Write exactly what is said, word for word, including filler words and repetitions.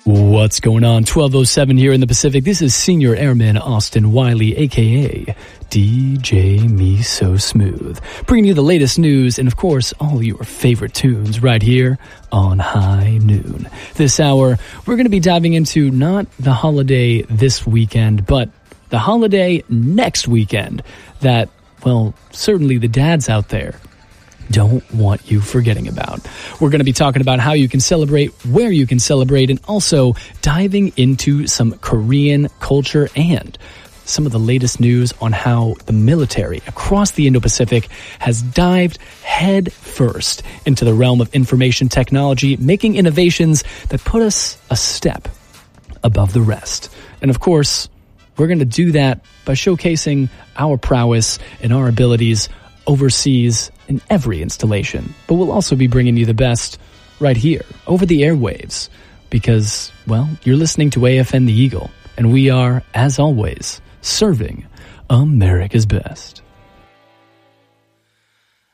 What's going on? twelve oh seven here in the Pacific. This is Senior Airman Austin Wiley, a k a. D J Me So Smooth, bringing you the latest news and, of course, all your favorite tunes right here on High Noon. This hour, we're going to be diving into not the holiday this weekend, but the holiday next weekend that, well, certainly the dads out there don't want you forgetting about. We're going to be talking about how you can celebrate, where you can celebrate, and also diving into some Korean culture and some of the latest news on how the military across the Indo-Pacific has dived head first into the realm of information technology, making innovations that put us a step above the rest. And of course, we're going to do that by showcasing our prowess and our abilities overseas in every installation. But we'll also be bringing you the best right here over the airwaves because, well, you're listening to A F N The Eagle, and we are, as always, serving America's best.